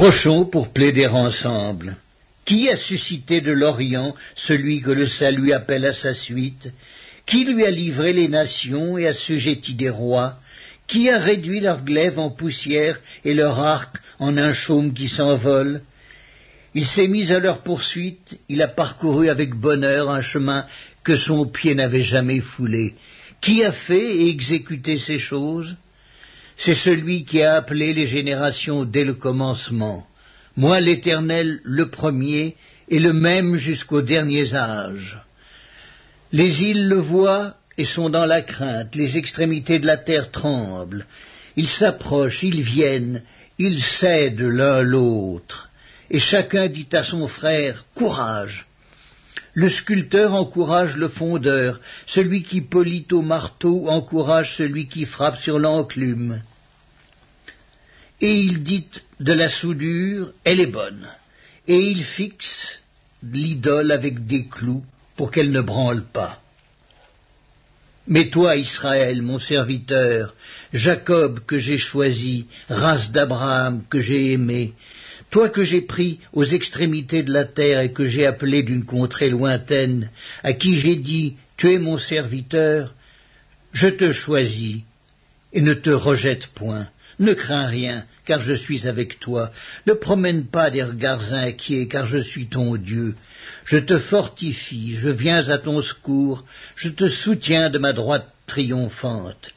Approchons pour plaider ensemble. Qui a suscité de l'Orient celui que le salut appelle à sa suite? Qui lui a livré les nations et assujetti des rois? Qui a réduit leur glaive en poussière et leur arc en un chaume qui s'envole? Il s'est mis à leur poursuite, il a parcouru avec bonheur un chemin que son pied n'avait jamais foulé. Qui a fait et exécuté ces choses? C'est celui qui a appelé les générations dès le commencement. Moi, l'Éternel, le premier, et le même jusqu'aux derniers âges. Les îles le voient et sont dans la crainte, les extrémités de la terre tremblent. Ils s'approchent, ils viennent, ils cèdent l'un l'autre. Et chacun dit à son frère, « Courage !» Le sculpteur encourage le fondeur, celui qui polit au marteau encourage celui qui frappe sur l'enclume. Et il dit de la soudure, elle est bonne, et il fixe l'idole avec des clous pour qu'elle ne branle pas. Mais toi, Israël, mon serviteur, Jacob que j'ai choisi, race d'Abraham que j'ai aimé, toi que j'ai pris aux extrémités de la terre et que j'ai appelé d'une contrée lointaine, à qui j'ai dit, tu es mon serviteur, je te choisis et ne te rejette point. Ne crains rien, car je suis avec toi. Ne promène pas des regards inquiets, car je suis ton Dieu. Je te fortifie, je viens à ton secours, je te soutiens de ma droite triomphante.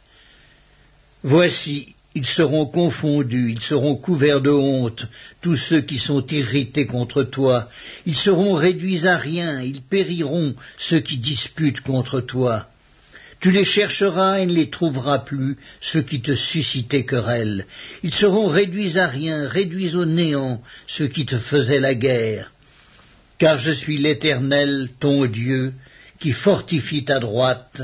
Voici, ils seront confondus, ils seront couverts de honte, tous ceux qui sont irrités contre toi. Ils seront réduits à rien, ils périront, ceux qui disputent contre toi. Tu les chercheras et ne les trouveras plus, ceux qui te suscitaient querelle. Ils seront réduits à rien, réduits au néant, ceux qui te faisaient la guerre. Car je suis l'Éternel, ton Dieu, qui fortifie ta droite,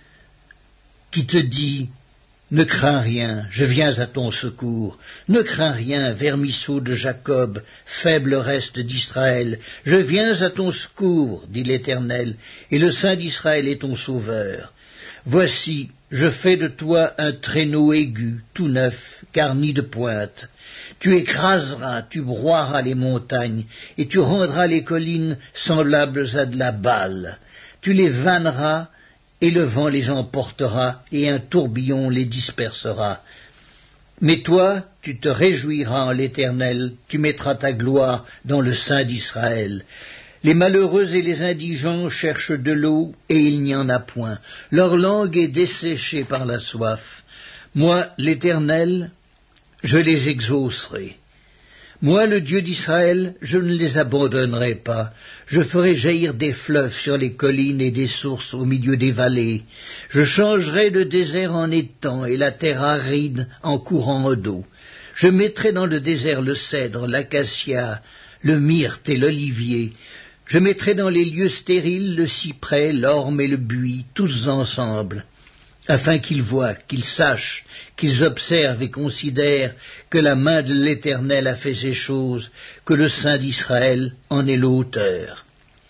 qui te dit, ne crains rien, je viens à ton secours. Ne crains rien, vermisseau de Jacob, faible reste d'Israël. Je viens à ton secours, dit l'Éternel, et le Saint d'Israël est ton sauveur. Voici, je fais de toi un traîneau aigu, tout neuf, garni de pointes. Tu écraseras, tu broieras les montagnes, et tu rendras les collines semblables à de la balle. Tu les vanneras, et le vent les emportera, et un tourbillon les dispersera. Mais toi, tu te réjouiras en l'Éternel, tu mettras ta gloire dans le Saint d'Israël. Les malheureux et les indigents cherchent de l'eau, et il n'y en a point. Leur langue est desséchée par la soif. Moi, l'Éternel, je les exaucerai. Moi, le Dieu d'Israël, je ne les abandonnerai pas. Je ferai jaillir des fleuves sur les collines et des sources au milieu des vallées. Je changerai le désert en étang et la terre aride en courant d'eau. Je mettrai dans le désert le cèdre, l'acacia, le myrte et l'olivier. Je mettrai dans les lieux stériles le cyprès, l'orme et le buis, tous ensemble, afin qu'ils voient, qu'ils sachent, qu'ils observent et considèrent que la main de l'Éternel a fait ces choses, que le Saint d'Israël en est l'auteur.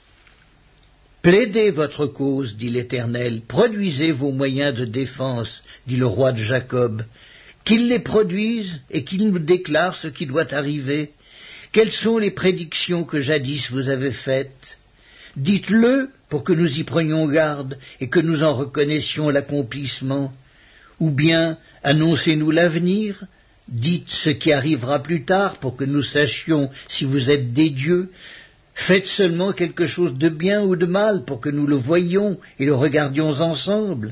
Plaidez votre cause, dit l'Éternel, produisez vos moyens de défense, dit le roi de Jacob, qu'il les produise et qu'il nous déclare ce qui doit arriver. Quelles sont les prédictions que jadis vous avez faites? Dites-le pour que nous y prenions garde et que nous en reconnaissions l'accomplissement. Ou bien annoncez-nous l'avenir, dites ce qui arrivera plus tard pour que nous sachions si vous êtes des dieux. Faites seulement quelque chose de bien ou de mal pour que nous le voyions et le regardions ensemble.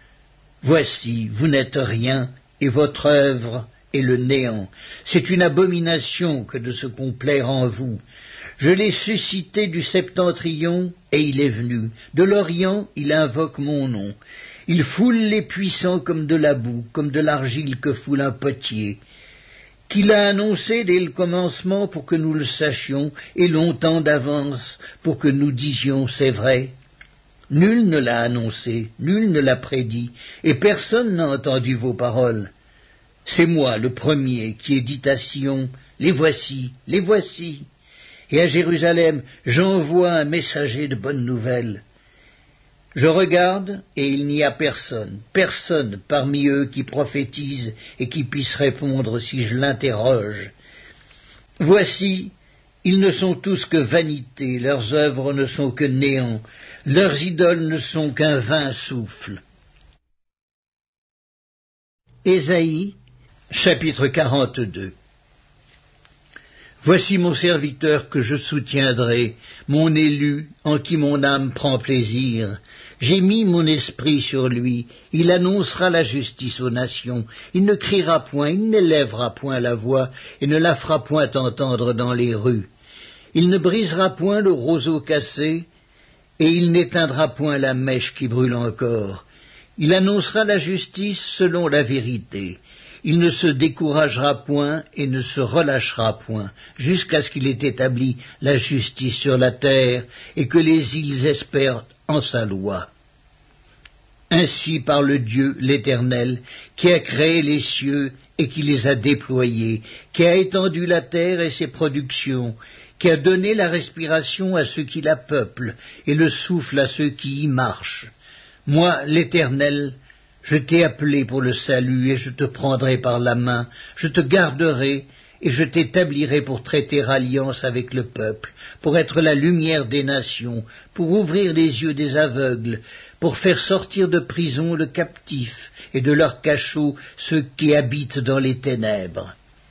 Voici, vous n'êtes rien et votre œuvre est le néant. C'est une abomination que de se complaire en vous. Je l'ai suscité du septentrion, et il est venu. De l'Orient, il invoque mon nom. Il foule les puissants comme de la boue, comme de l'argile que foule un potier. Qu'il a annoncé dès le commencement pour que nous le sachions, et longtemps d'avance pour que nous disions c'est vrai. Nul ne l'a annoncé, nul ne l'a prédit, et personne n'a entendu vos paroles. C'est moi, le premier, qui ai dit à Sion, les voici, les voici. Et à Jérusalem, j'envoie un messager de bonnes nouvelles. Je regarde, et il n'y a personne, personne parmi eux qui prophétise et qui puisse répondre si je l'interroge. Voici, ils ne sont tous que vanité, leurs œuvres ne sont que néant, leurs idoles ne sont qu'un vain souffle. Ésaïe, chapitre 42. Voici mon serviteur que je soutiendrai, mon élu, en qui mon âme prend plaisir. J'ai mis mon esprit sur lui, il annoncera la justice aux nations, il ne criera point, il n'élèvera point la voix, et ne la fera point entendre dans les rues. Il ne brisera point le roseau cassé, et il n'éteindra point la mèche qui brûle encore. Il annoncera la justice selon la vérité. Il ne se découragera point et ne se relâchera point, jusqu'à ce qu'il ait établi la justice sur la terre et que les îles espèrent en sa loi. Ainsi parle Dieu l'Éternel, qui a créé les cieux et qui les a déployés, qui a étendu la terre et ses productions, qui a donné la respiration à ceux qui la peuplent et le souffle à ceux qui y marchent. Moi, l'Éternel, je t'ai appelé pour le salut, et je te prendrai par la main, je te garderai, et je t'établirai pour traiter alliance avec le peuple, pour être la lumière des nations, pour ouvrir les yeux des aveugles, pour faire sortir de prison le captif, et de leur cachot ceux qui habitent dans les ténèbres.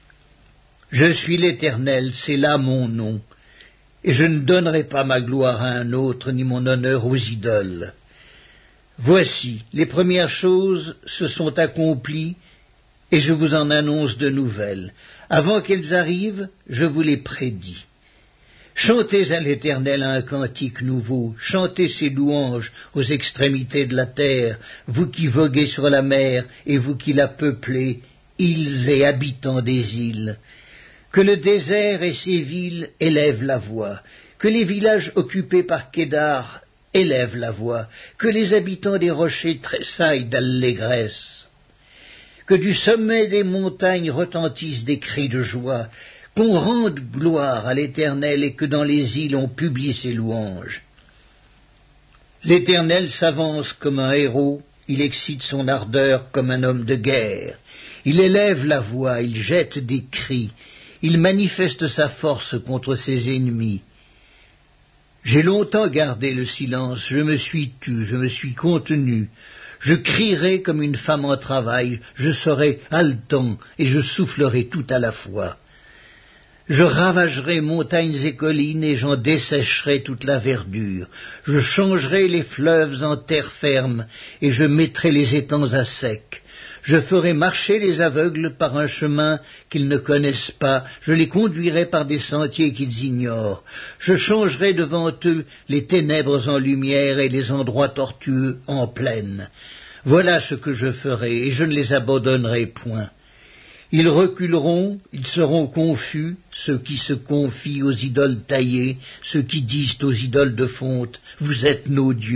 Je suis l'Éternel, c'est là mon nom, et je ne donnerai pas ma gloire à un autre, ni mon honneur aux idoles. Voici, les premières choses se sont accomplies, et je vous en annonce de nouvelles. Avant qu'elles arrivent, je vous les prédis. Chantez à l'Éternel un cantique nouveau, chantez ses louanges aux extrémités de la terre, vous qui voguez sur la mer, et vous qui la peuplez, îles et habitants des îles. Que le désert et ses villes élèvent la voix, que les villages occupés par Kédar élèvent la voix, que les habitants des rochers tressaillent d'allégresse, que du sommet des montagnes retentissent des cris de joie, qu'on rende gloire à l'Éternel et que dans les îles on publie ses louanges. L'Éternel s'avance comme un héros, il excite son ardeur comme un homme de guerre, il élève la voix, il jette des cris, il manifeste sa force contre ses ennemis. J'ai longtemps gardé le silence, je me suis tu, je me suis contenu. Je crierai comme une femme en travail, je serai haletant et je soufflerai tout à la fois. Je ravagerai montagnes et collines et j'en dessécherai toute la verdure. Je changerai les fleuves en terre ferme et je mettrai les étangs à sec. Je ferai marcher les aveugles par un chemin qu'ils ne connaissent pas, je les conduirai par des sentiers qu'ils ignorent. Je changerai devant eux les ténèbres en lumière et les endroits tortueux en plaine. Voilà ce que je ferai, et je ne les abandonnerai point. Ils reculeront, ils seront confus, ceux qui se confient aux idoles taillées, ceux qui disent aux idoles de fonte, « Vous êtes nos dieux ».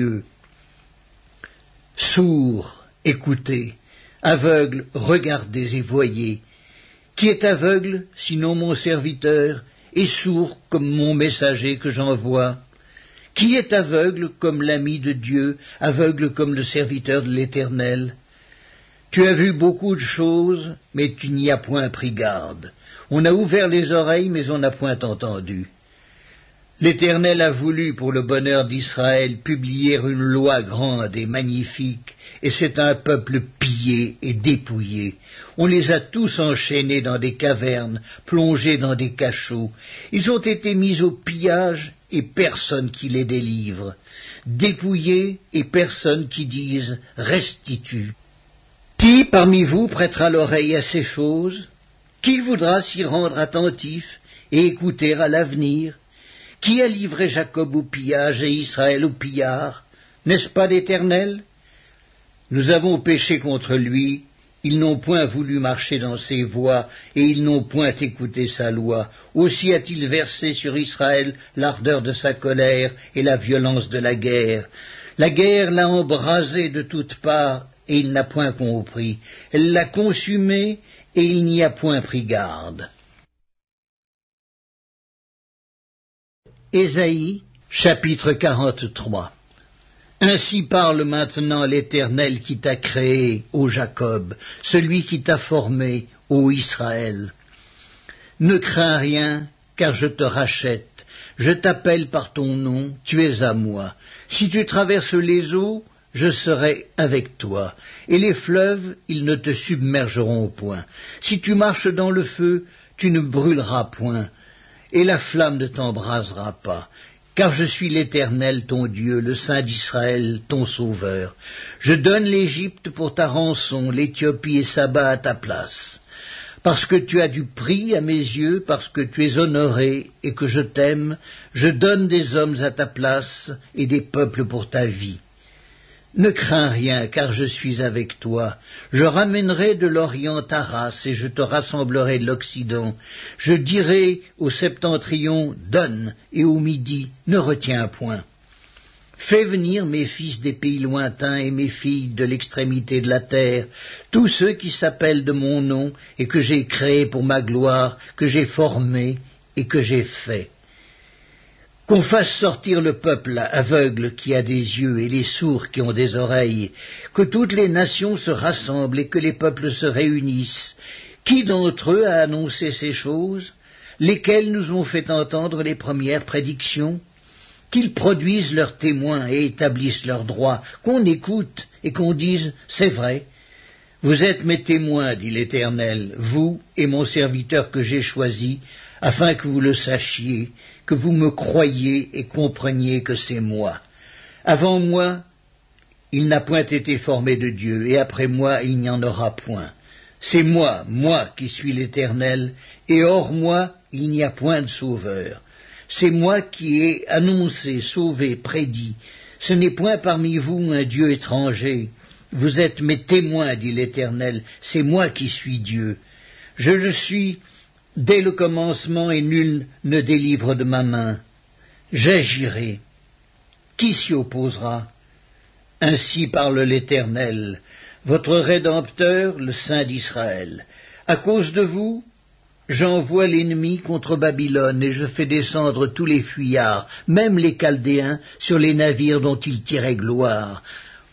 Sourds, écoutez. Aveugles, regardez et voyez. Qui est aveugle, sinon mon serviteur, et sourd comme mon messager que j'envoie? Qui est aveugle comme l'ami de Dieu, aveugle comme le serviteur de l'Éternel? Tu as vu beaucoup de choses, mais tu n'y as point pris garde. On a ouvert les oreilles, mais on n'a point entendu. L'Éternel a voulu, pour le bonheur d'Israël, publier une loi grande et magnifique, et c'est un peuple pillé et dépouillé. On les a tous enchaînés dans des cavernes, plongés dans des cachots. Ils ont été mis au pillage, et personne qui les délivre. Dépouillés, et personne qui dise « restitue ». Qui parmi vous prêtera l'oreille à ces choses? Qui voudra s'y rendre attentif et écouter à l'avenir? Qui a livré Jacob au pillage et Israël au pillard? N'est-ce pas l'Éternel? Nous avons péché contre lui, ils n'ont point voulu marcher dans ses voies, et ils n'ont point écouté sa loi. Aussi a-t-il versé sur Israël l'ardeur de sa colère et la violence de la guerre. La guerre l'a embrasé de toutes parts, et il n'a point compris. Elle l'a consumé, et il n'y a point pris garde. Ésaïe, chapitre 43. Ainsi parle maintenant l'Éternel qui t'a créé, ô Jacob, celui qui t'a formé, ô Israël. Ne crains rien, car je te rachète. Je t'appelle par ton nom, tu es à moi. Si tu traverses les eaux, je serai avec toi, et les fleuves, ils ne te submergeront point. Si tu marches dans le feu, tu ne brûleras point, et la flamme ne t'embrasera pas. Car je suis l'Éternel, ton Dieu, le Saint d'Israël, ton Sauveur. Je donne l'Égypte pour ta rançon, l'Éthiopie et Saba à ta place. Parce que tu as du prix à mes yeux, parce que tu es honoré et que je t'aime, je donne des hommes à ta place et des peuples pour ta vie. Ne crains rien, car je suis avec toi. Je ramènerai de l'Orient ta race, et je te rassemblerai de l'Occident. Je dirai au septentrion, donne, et au midi, ne retiens point. Fais venir mes fils des pays lointains et mes filles de l'extrémité de la terre, tous ceux qui s'appellent de mon nom et que j'ai créés pour ma gloire, que j'ai formés et que j'ai fait. Qu'on fasse sortir le peuple aveugle qui a des yeux et les sourds qui ont des oreilles, que toutes les nations se rassemblent et que les peuples se réunissent. Qui d'entre eux a annoncé ces choses? Lesquels nous ont fait entendre les premières prédictions? Qu'ils produisent leurs témoins et établissent leurs droits, qu'on écoute et qu'on dise « c'est vrai ». Vous êtes mes témoins, dit l'Éternel, vous et mon serviteur que j'ai choisi, afin que vous le sachiez, que vous me croyiez et compreniez que c'est moi. Avant moi, il n'a point été formé de Dieu, et après moi, il n'y en aura point. C'est moi, moi qui suis l'Éternel, et hors moi, il n'y a point de sauveur. C'est moi qui ai annoncé, sauvé, prédit. Ce n'est point parmi vous un Dieu étranger. Vous êtes mes témoins, dit l'Éternel, c'est moi qui suis Dieu. Je le suis dès le commencement et nul ne délivre de ma main. J'agirai. Qui s'y opposera? Ainsi parle l'Éternel, votre Rédempteur, le Saint d'Israël. À cause de vous, j'envoie l'ennemi contre Babylone et je fais descendre tous les fuyards, même les Chaldéens, sur les navires dont ils tiraient gloire.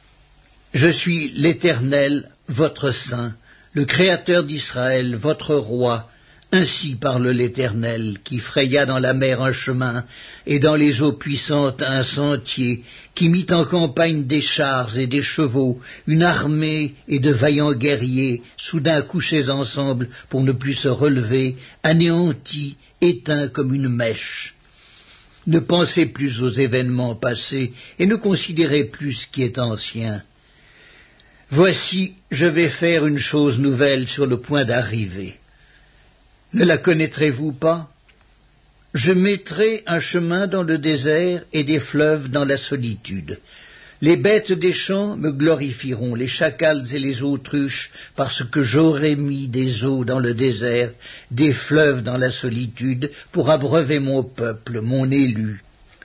Je suis l'Éternel, votre Saint, le Créateur d'Israël, votre Roi. Ainsi parle l'Éternel, qui fraya dans la mer un chemin, et dans les eaux puissantes un sentier, qui mit en campagne des chars et des chevaux, une armée et de vaillants guerriers, soudain couchés ensemble pour ne plus se relever, anéantis, éteints comme une mèche. Ne pensez plus aux événements passés, et ne considérez plus ce qui est ancien. Voici, je vais faire une chose nouvelle sur le point d'arriver. Ne la connaîtrez-vous pas? Je mettrai un chemin dans le désert et des fleuves dans la solitude. Les bêtes des champs me glorifieront, les chacals et les autruches, parce que j'aurai mis des eaux dans le désert, des fleuves dans la solitude, pour abreuver mon peuple, mon élu.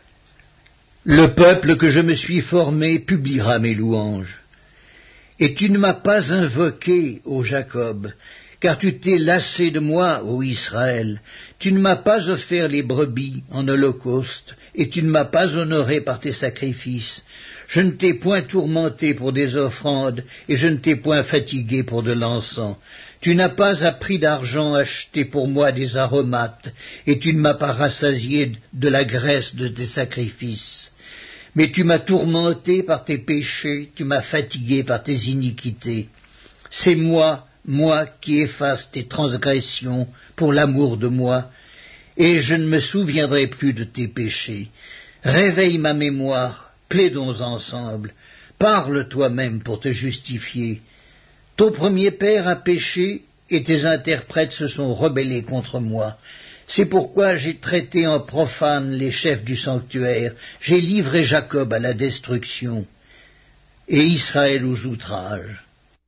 Le peuple que je me suis formé publiera mes louanges. Et tu ne m'as pas invoqué, ô Jacob, car tu t'es lassé de moi, ô Israël. Tu ne m'as pas offert les brebis en holocauste, et tu ne m'as pas honoré par tes sacrifices. Je ne t'ai point tourmenté pour des offrandes, et je ne t'ai point fatigué pour de l'encens. Tu n'as pas à prix d'argent acheté pour moi des aromates, et tu ne m'as pas rassasié de la graisse de tes sacrifices. Mais tu m'as tourmenté par tes péchés, tu m'as fatigué par tes iniquités. C'est moi qui efface tes transgressions pour l'amour de moi, et je ne me souviendrai plus de tes péchés. Réveille ma mémoire, plaidons ensemble, parle toi-même pour te justifier. Ton premier père a péché, et tes interprètes se sont rebellés contre moi. C'est pourquoi j'ai traité en profane les chefs du sanctuaire, j'ai livré Jacob à la destruction, et Israël aux outrages.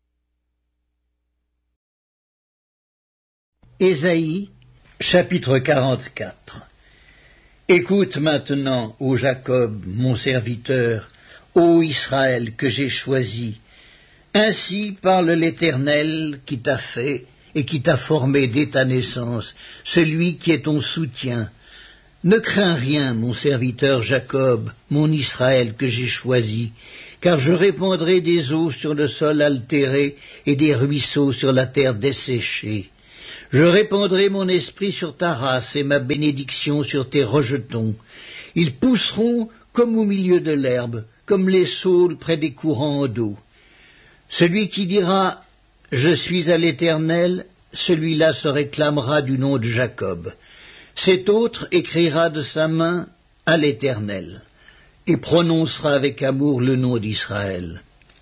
Ésaïe, chapitre 44. Écoute maintenant, ô Jacob, mon serviteur, ô Israël que j'ai choisi. Ainsi parle l'Éternel qui t'a fait et qui t'a formé dès ta naissance, celui qui est ton soutien. Ne crains rien, mon serviteur Jacob, mon Israël que j'ai choisi, car je répandrai des eaux sur le sol altéré et des ruisseaux sur la terre desséchée. Je répandrai mon esprit sur ta race et ma bénédiction sur tes rejetons. Ils pousseront comme au milieu de l'herbe, comme les saules près des courants d'eau. Celui qui dira « Je suis à l'Éternel », celui-là se réclamera du nom de Jacob. Cet autre écrira de sa main « à l'Éternel » et prononcera avec amour le nom d'Israël.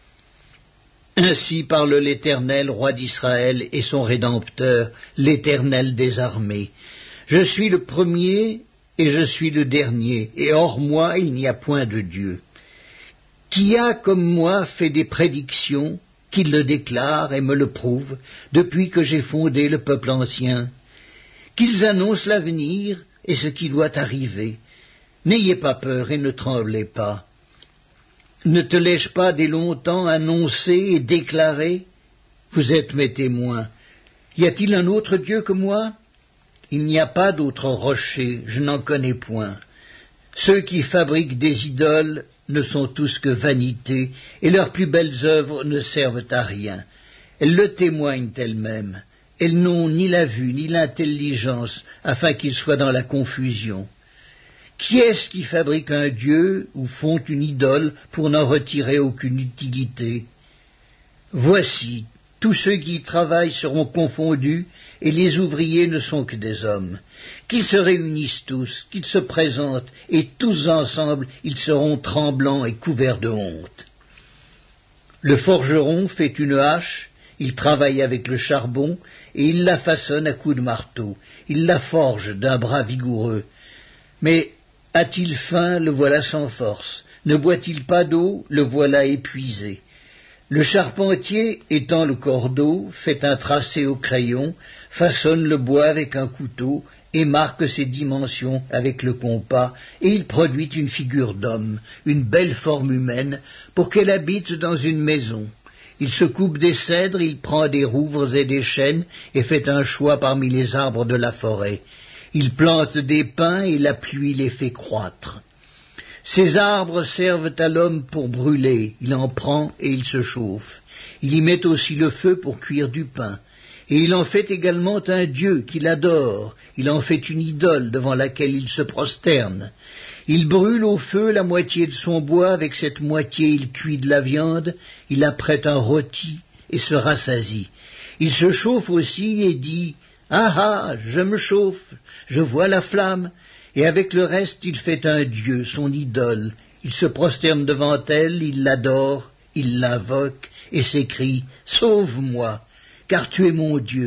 Ainsi parle l'Éternel, roi d'Israël, et son Rédempteur, l'Éternel des armées. Je suis le premier et je suis le dernier, et hors moi il n'y a point de Dieu. Qui a, comme moi, fait des prédictions, qu'il le déclare et me le prouve, depuis que j'ai fondé le peuple ancien, qu'ils annoncent l'avenir et ce qui doit arriver. N'ayez pas peur et ne tremblez pas. Ne te l'ai-je pas dès longtemps annoncé et déclaré? Vous êtes mes témoins. Y a-t-il un autre Dieu que moi? Il n'y a pas d'autre rocher, je n'en connais point. Ceux qui fabriquent des idoles ne sont tous que vanité, et leurs plus belles œuvres ne servent à rien. Elles le témoignent elles-mêmes. Elles n'ont ni la vue ni l'intelligence, afin qu'ils soient dans la confusion. Qui est-ce qui fabrique un dieu ou font une idole pour n'en retirer aucune utilité? Voici, tous ceux qui y travaillent seront confondus, et les ouvriers ne sont que des hommes. Qu'ils se réunissent tous, qu'ils se présentent, et tous ensemble ils seront tremblants et couverts de honte. Le forgeron fait une hache, il travaille avec le charbon, et il la façonne à coups de marteau, il la forge d'un bras vigoureux. Mais a-t-il faim, le voilà sans force. Ne boit-il pas d'eau, le voilà épuisé. Le charpentier, étend le cordeau, fait un tracé au crayon, façonne le bois avec un couteau, et marque ses dimensions avec le compas, et il produit une figure d'homme, une belle forme humaine, pour qu'elle habite dans une maison. Il se coupe des cèdres, il prend des rouvres et des chênes, et fait un choix parmi les arbres de la forêt. Il plante des pins et la pluie les fait croître. Ces arbres servent à l'homme pour brûler, il en prend et il se chauffe. Il y met aussi le feu pour cuire du pain. Et il en fait également un dieu qu'il adore, il en fait une idole devant laquelle il se prosterne. Il brûle au feu la moitié de son bois, avec cette moitié il cuit de la viande, il apprête un rôti et se rassasie. Il se chauffe aussi et dit « Ah ah, je me chauffe, je vois la flamme », et avec le reste il fait un dieu, son idole. Il se prosterne devant elle, il l'adore, il l'invoque et s'écrie « Sauve-moi, car tu es mon Dieu ».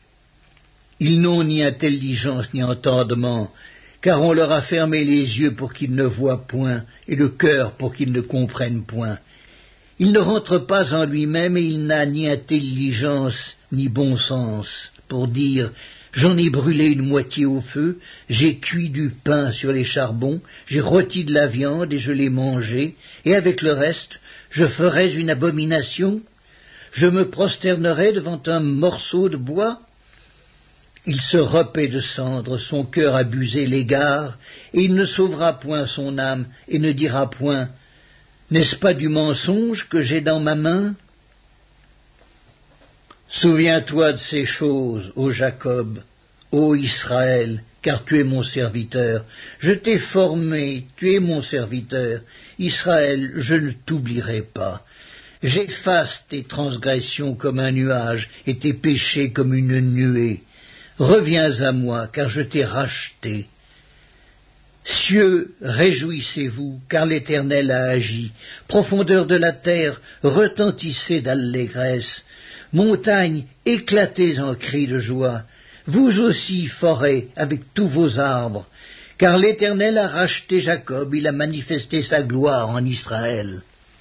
Ils n'ont ni intelligence ni entendement, car on leur a fermé les yeux pour qu'ils ne voient point, et le cœur pour qu'ils ne comprennent point. Il ne rentre pas en lui-même, et il n'a ni intelligence ni bon sens, pour dire « J'en ai brûlé une moitié au feu, j'ai cuit du pain sur les charbons, j'ai rôti de la viande et je l'ai mangée, et avec le reste, je ferais une abomination? Je me prosternerais devant un morceau de bois ?» Il se repaît de cendres, son cœur abusé l'égare, et il ne sauvera point son âme, et ne dira point « N'est-ce pas du mensonge que j'ai dans ma main ?» Souviens-toi de ces choses, ô Jacob, ô Israël, car tu es mon serviteur. Je t'ai formé, tu es mon serviteur. Israël, je ne t'oublierai pas. J'efface tes transgressions comme un nuage, et tes péchés comme une nuée. Reviens à moi, car je t'ai racheté. Cieux, réjouissez-vous, car l'Éternel a agi. Profondeur de la terre, retentissez d'allégresse. Montagnes, éclatez en cris de joie. Vous aussi, forêts, avec tous vos arbres. Car l'Éternel a racheté Jacob, il a manifesté sa gloire en Israël.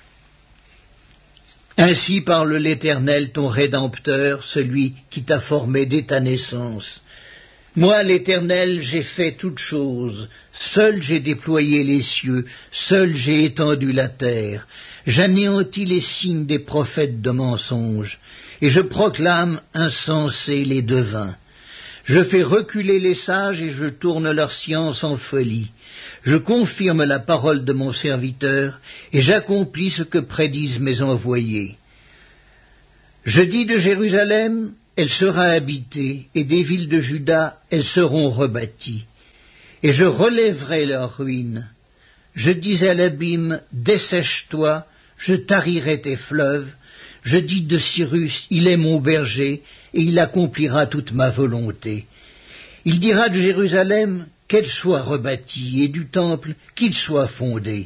Ainsi parle l'Éternel, ton Rédempteur, celui qui t'a formé dès ta naissance. Moi, l'Éternel, j'ai fait toutes choses. Seul j'ai déployé les cieux, seul j'ai étendu la terre. J'anéantis les signes des prophètes de mensonges, et je proclame insensés les devins. Je fais reculer les sages et je tourne leur science en folie. Je confirme la parole de mon serviteur et j'accomplis ce que prédisent mes envoyés. Je dis de Jérusalem, elle sera habitée, et des villes de Juda, elles seront rebâties. Et je relèverai leurs ruines. Je dis à l'abîme, dessèche-toi, je tarirai tes fleuves. Je dis de Cyrus, il est mon berger, et il accomplira toute ma volonté. Il dira de Jérusalem, qu'elle soit rebâtie, et du temple, qu'il soit fondé.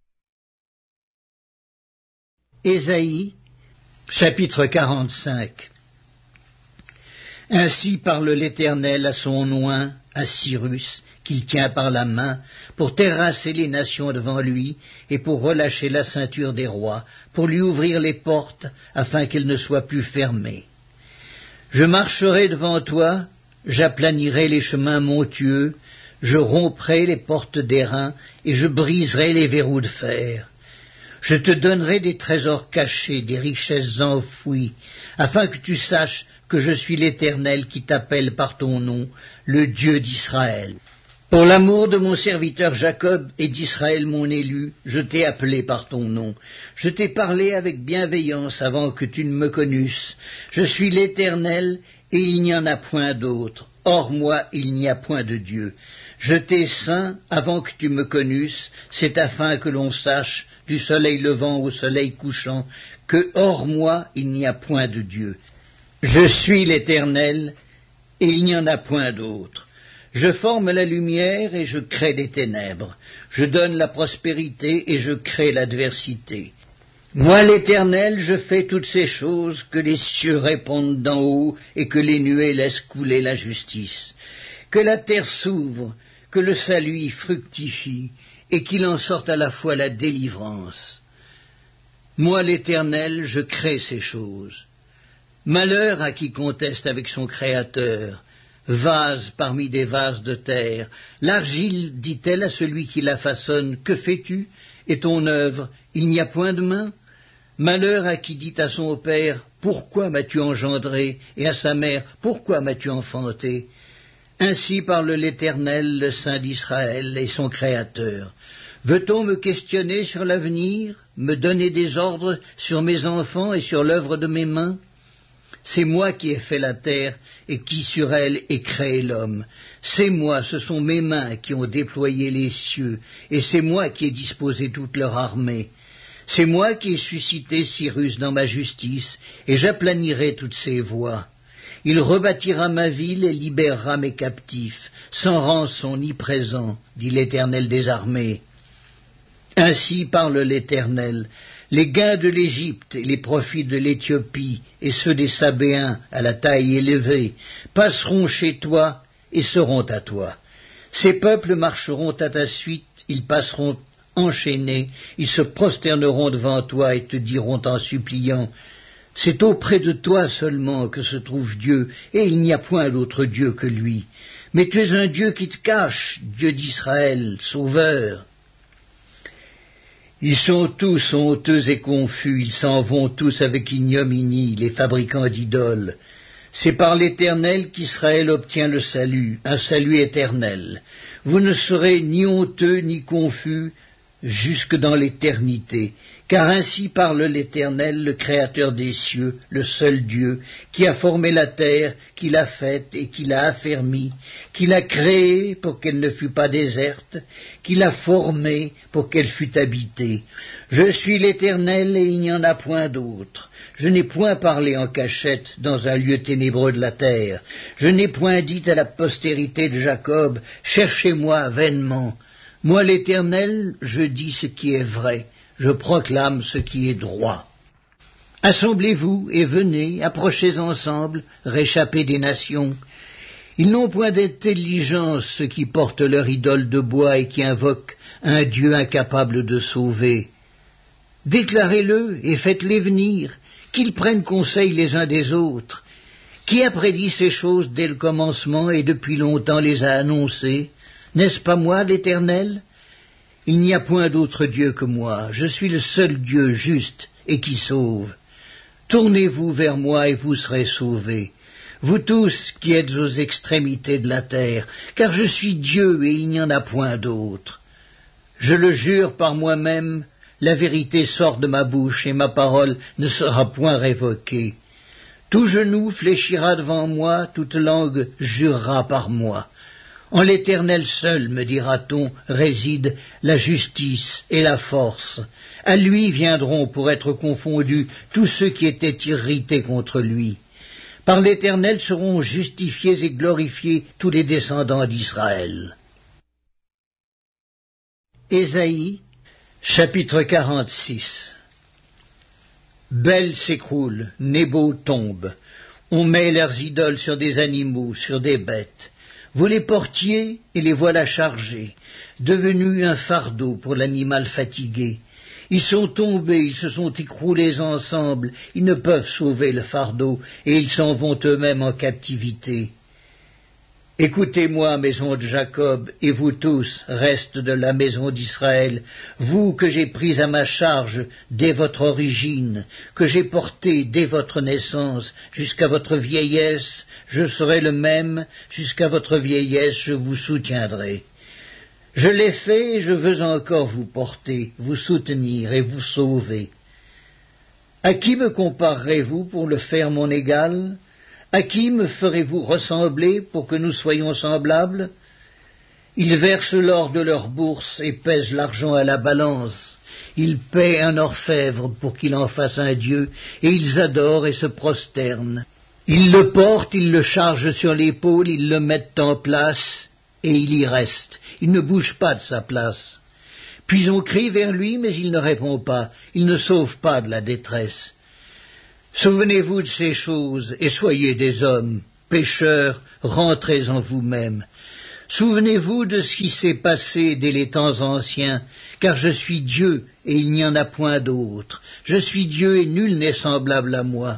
Ésaïe, chapitre 45. Ainsi parle l'Éternel à son oint, à Cyrus, qu'il tient par la main, pour terrasser les nations devant lui, et pour relâcher la ceinture des rois, pour lui ouvrir les portes, afin qu'elles ne soient plus fermées. Je marcherai devant toi, j'aplanirai les chemins montueux, je romprai les portes d'airain, et je briserai les verrous de fer. Je te donnerai des trésors cachés, des richesses enfouies, afin que tu saches que je suis l'Éternel qui t'appelle par ton nom, le Dieu d'Israël. Pour l'amour de mon serviteur Jacob et d'Israël mon élu, je t'ai appelé par ton nom. Je t'ai parlé avec bienveillance avant que tu ne me connusses. Je suis l'Éternel, et il n'y en a point d'autre. Hors moi, il n'y a point de Dieu. Je t'ai ceint avant que tu me connusses, c'est afin que l'on sache, du soleil levant au soleil couchant, que hors moi, il n'y a point de Dieu. Je suis l'Éternel, et il n'y en a point d'autre. Je forme la lumière et je crée des ténèbres. Je donne la prospérité et je crée l'adversité. Moi, l'Éternel, je fais toutes ces choses, que les cieux répondent d'en haut et que les nuées laissent couler la justice. Que la terre s'ouvre, que le salut y fructifie et qu'il en sorte à la fois la délivrance. Moi, l'Éternel, je crée ces choses. Malheur à qui conteste avec son Créateur. Vase parmi des vases de terre, l'argile dit-elle à celui qui la façonne, que fais-tu? Et ton œuvre, il n'y a point de main? Malheur à qui dit à son père, pourquoi m'as-tu engendré? Et à sa mère, pourquoi m'as-tu enfanté? Ainsi parle l'Éternel, le Saint d'Israël et son Créateur. Veut-on me questionner sur l'avenir, me donner des ordres sur mes enfants et sur l'œuvre de mes mains? C'est moi qui ai fait la terre et qui sur elle ai créé l'homme. C'est moi, ce sont mes mains qui ont déployé les cieux, et c'est moi qui ai disposé toute leur armée. C'est moi qui ai suscité Cyrus dans ma justice, et j'aplanirai toutes ses voies. Il rebâtira ma ville et libérera mes captifs, sans rançon ni présent, dit l'Éternel des armées. Ainsi parle l'Éternel. Les gains de l'Égypte et les profits de l'Éthiopie et ceux des Sabéens à la taille élevée passeront chez toi et seront à toi. Ces peuples marcheront à ta suite, ils passeront enchaînés, ils se prosterneront devant toi et te diront en suppliant, « C'est auprès de toi seulement que se trouve Dieu, et il n'y a point d'autre Dieu que lui. Mais tu es un Dieu qui te cache, Dieu d'Israël, Sauveur. » Ils sont tous honteux et confus, ils s'en vont tous avec ignominie, les fabricants d'idoles. C'est par l'Éternel qu'Israël obtient le salut, un salut éternel. Vous ne serez ni honteux ni confus jusque dans l'éternité, car ainsi parle l'Éternel, le Créateur des cieux, le seul Dieu, qui a formé la terre, qui l'a faite et qui l'a affermie, qui l'a créée pour qu'elle ne fût pas déserte, qui l'a formée pour qu'elle fût habitée. Je suis l'Éternel et il n'y en a point d'autre. Je n'ai point parlé en cachette dans un lieu ténébreux de la terre. Je n'ai point dit à la postérité de Jacob, cherchez-moi vainement. Moi l'Éternel, je dis ce qui est vrai. Je proclame ce qui est droit. Assemblez-vous et venez, approchez ensemble, réchappez des nations. Ils n'ont point d'intelligence, ceux qui portent leur idole de bois et qui invoquent un Dieu incapable de sauver. Déclarez-le et faites-les venir, qu'ils prennent conseil les uns des autres. Qui a prédit ces choses dès le commencement et depuis longtemps les a annoncées? N'est-ce pas moi, l'Éternel? Il n'y a point d'autre Dieu que moi, je suis le seul Dieu juste et qui sauve. Tournez-vous vers moi et vous serez sauvés, vous tous qui êtes aux extrémités de la terre, car je suis Dieu et il n'y en a point d'autre. Je le jure par moi-même, la vérité sort de ma bouche et ma parole ne sera point révoquée. Tout genou fléchira devant moi, toute langue jurera par moi. En l'Éternel seul, me dira-t-on, réside la justice et la force. À lui viendront pour être confondus tous ceux qui étaient irrités contre lui. Par l'Éternel seront justifiés et glorifiés tous les descendants d'Israël. Ésaïe, chapitre 46. Bel s'écroule, Nébo tombe. On met leurs idoles sur des animaux, sur des bêtes. Vous les portiez et les voilà chargés, devenus un fardeau pour l'animal fatigué. Ils sont tombés, ils se sont écroulés ensemble, ils ne peuvent sauver le fardeau, et ils s'en vont eux-mêmes en captivité. Écoutez-moi, maison de Jacob, et vous tous, restes de la maison d'Israël, vous que j'ai pris à ma charge dès votre origine, que j'ai porté dès votre naissance jusqu'à votre vieillesse, je serai le même, jusqu'à votre vieillesse je vous soutiendrai. Je l'ai fait et je veux encore vous porter, vous soutenir et vous sauver. À qui me comparerez-vous pour le faire mon égal ? À qui me ferez-vous ressembler pour que nous soyons semblables? Ils versent l'or de leur bourse et pèsent l'argent à la balance. Ils paient un orfèvre pour qu'il en fasse un dieu, et ils adorent et se prosternent. Ils le portent, ils le chargent sur l'épaule, ils le mettent en place, et il y reste. Il ne bouge pas de sa place. Puis on crie vers lui, mais il ne répond pas. Il ne sauve pas de la détresse. Souvenez-vous de ces choses, et soyez des hommes, pécheurs, rentrez en vous-mêmes. Souvenez-vous de ce qui s'est passé dès les temps anciens, car je suis Dieu, et il n'y en a point d'autre. Je suis Dieu, et nul n'est semblable à moi.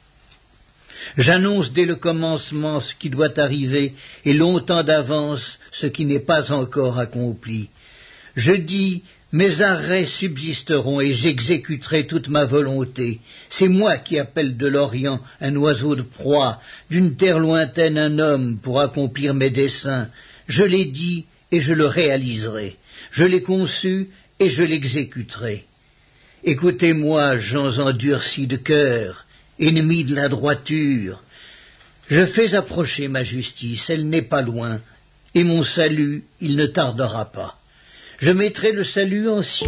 J'annonce dès le commencement ce qui doit arriver, et longtemps d'avance ce qui n'est pas encore accompli. Je dis, mes arrêts subsisteront et j'exécuterai toute ma volonté. C'est moi qui appelle de l'Orient un oiseau de proie, d'une terre lointaine un homme pour accomplir mes desseins. Je l'ai dit et je le réaliserai. Je l'ai conçu et je l'exécuterai. Écoutez-moi, gens endurcis de cœur, ennemis de la droiture. Je fais approcher ma justice, elle n'est pas loin, et mon salut, il ne tardera pas. Je mettrai le salut en